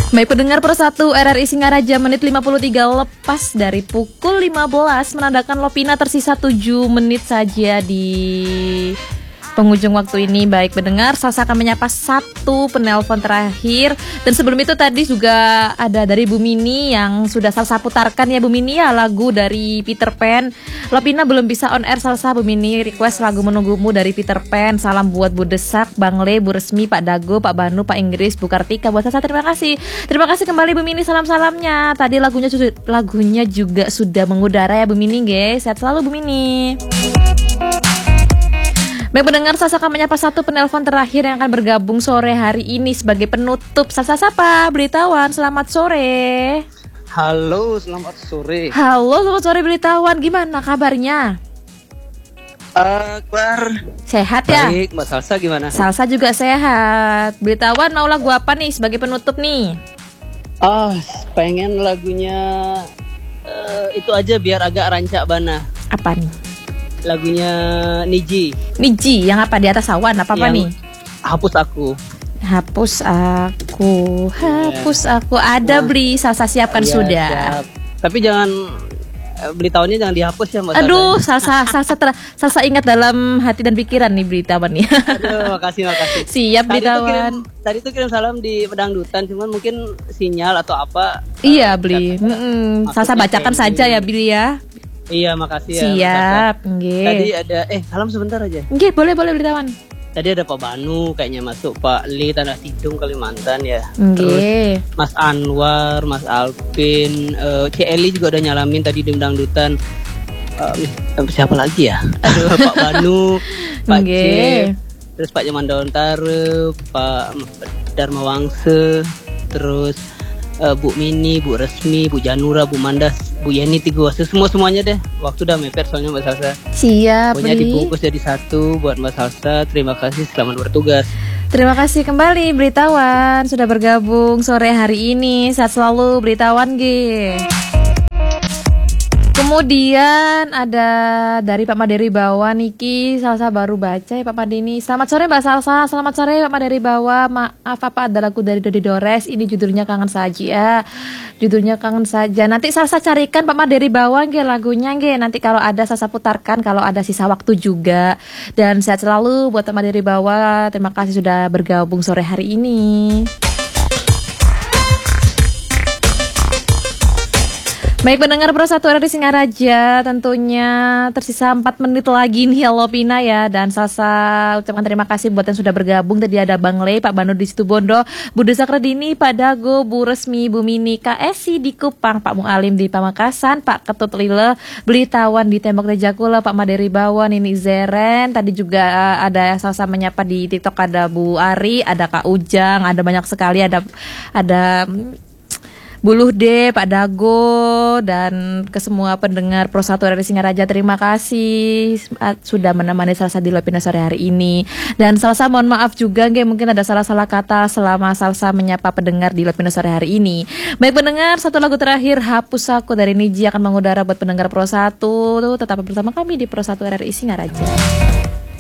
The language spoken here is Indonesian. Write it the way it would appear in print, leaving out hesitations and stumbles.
Baik pendengar Pro 1 RRI Singaraja, menit 53 lepas dari pukul 15, menandakan Lopina tersisa 7 menit saja di penghujung waktu ini. Baik pendengar, Salsa akan menyapa satu penelpon terakhir. Dan sebelum itu tadi juga ada dari Bu Mini yang sudah Salsa putarkan ya Bu Mini ya, lagu dari Peter Pan. Lopina belum bisa on air Salsa, Bu Mini request lagu Menunggumu dari Peter Pan. Salam buat Bu Desak, Bang Le, Bu Resmi, Pak Dago, Pak Banu, Pak Inggris, Bu Kartika. Buat Salsa terima kasih. Terima kasih kembali Bu Mini, salam-salamnya. Tadi lagunya juga sudah mengudara ya Bu Mini, guys. Sehat selalu Bu Mini. Baik pendengar, Salsa akan menyapa satu penelpon terakhir yang akan bergabung sore hari ini sebagai penutup. Salsa sapa, Beritawan, selamat sore. Halo, selamat sore. Halo, selamat sore Beritawan, gimana kabarnya? Kabar sehat ya? Baik, Mbak Salsa gimana? Salsa juga sehat. Beritawan mau lagu apa nih sebagai penutup nih? Pengen lagunya itu aja biar agak rancak bana. Apa nih? Lagunya Niji yang apa, di atas awan apa nih? Hapus aku. Ada beli Salsa siapkan sudah. Siap. Tapi jangan beritahunya jangan dihapus ya Mbak. Aduh, Salsa ingat dalam hati dan pikiran nih Beritawan nih. Aduh, makasih. Siap Beritawan. Tadi tuh kirim salam di pedangdutan, cuman mungkin sinyal atau apa. Iya beli. Salsa bacakan saja ya Bili ya. Iya, makasih ya. Siap, nggih. Tadi ada salam sebentar aja. Nggih, boleh Beritawan. Tadi ada Pak Banu kayaknya masuk, Pak Li Tanah Tidung Kalimantan ya. Nggih. Mas Anwar, Mas Alvin, Cik Eli juga udah nyalamin tadi di dangdutan. Siapa lagi ya? Aduh, Pak Banu, Pak Cik, terus Pak Jaman Daontare, Pak Dharma Wangse, terus Bu Mini, Bu Resmi, Bu Janura, Bu Mandas, Bu Yeni Tiguase, semuanya deh. Waktu udah mepet soalnya Mbak Salsa. Siap. Pokoknya dibungkus jadi satu buat Mbak Salsa. Terima kasih, selamat bertugas. Terima kasih kembali Beritawan sudah bergabung sore hari ini. Sehat selalu Beritawan G. Kemudian ada dari Pak Maderi Bawa Niki, Salsa baru baca ya Pak Madeni. Selamat sore Mbak Salsa, selamat sore Pak Maderi Bawa. Maaf apa ada lagu dari Dodi Dores, ini judulnya Kangen Saja. Judulnya Kangen Saja. Nanti Salsa carikan Pak Maderi Bawa nggih lagunya nggih. Nanti kalau ada Salsa putarkan, kalau ada sisa waktu juga. Dan sehat selalu buat Pak Maderi Bawa. Terima kasih sudah bergabung sore hari ini. Baik pendengar Pro 1 RRI Singaraja, tentunya tersisa 4 menit lagi nih ya Lopina ya. Dan Salsa ucapkan terima kasih buat yang sudah bergabung. Tadi ada Bang Le, Pak Banu di Situbondo, Bu Desak Redini, Pak Dago, Bu Resmi, Bu Mini, Kak Esi di Kupang, Pak Mualim di Pamekasan, Pak Ketut Lile, Beritawan di Tembok Rejakula, Pak Maderi Bawa, Nini Zeren. Tadi juga ada Salsa menyapa di TikTok, ada Bu Ari, ada Kak Ujang, ada banyak sekali, ada Buluh D, Pak Dago, dan ke semua pendengar Pro 1 RRI Singaraja, terima kasih sudah menemani Salsa di Lopina sore hari ini. Dan Salsa mohon maaf juga mungkin ada salah-salah kata selama Salsa menyapa pendengar di Lopina sore hari ini. Baik pendengar, satu lagu terakhir Hapus Aku dari Niji akan mengudara buat pendengar Pro 1. Tetap bersama kami di Pro 1 RRI Singaraja.